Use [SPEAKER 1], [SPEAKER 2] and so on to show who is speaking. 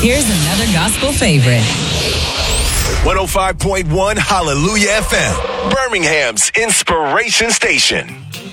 [SPEAKER 1] Here's another gospel favorite.
[SPEAKER 2] 105.1 Hallelujah FM, Birmingham's inspiration station.